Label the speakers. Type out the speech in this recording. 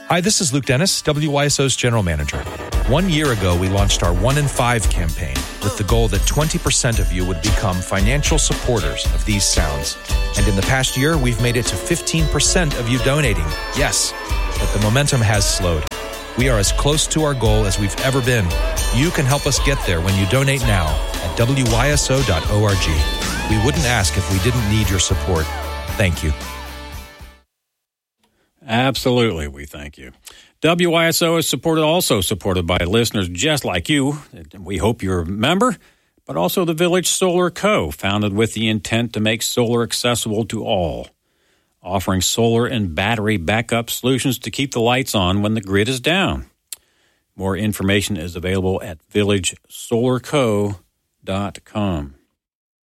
Speaker 1: Hi, this is Luke Dennis, WYSO's General Manager. 1 year ago, we launched our 1 in 5 campaign with the goal that 20% of you would become financial supporters of these sounds. And in the past year, we've made it to 15% of you donating. Yes, but the momentum has slowed. We are as close to our goal as we've ever been. You can help us get there when you donate now at wyso.org. We wouldn't ask if we didn't need your support. Thank you.
Speaker 2: Absolutely, we thank you. WYSO is also supported by listeners just like you. We hope you're a member, but also the Village Solar Co., founded with the intent to make solar accessible to all, offering solar and battery backup solutions to keep the lights on when the grid is down. More information is available at villagesolarco.com.